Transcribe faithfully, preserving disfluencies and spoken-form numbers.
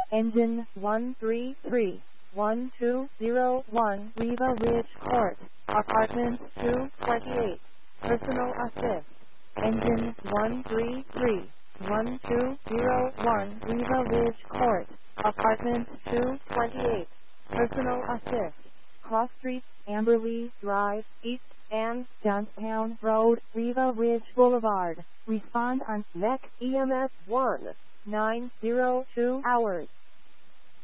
Engine one three three one two zero one, Riva Ridge Court, Apartment two twenty-eight, Personal Assist. Engine one three three one two zero one, Riva Ridge Court, Apartment two twenty-eight, Personal Assist. Cross Street, Amberley Drive, East, and Downtown Road, Riva Ridge Boulevard. Respond on N E C E M S one nine zero two hours.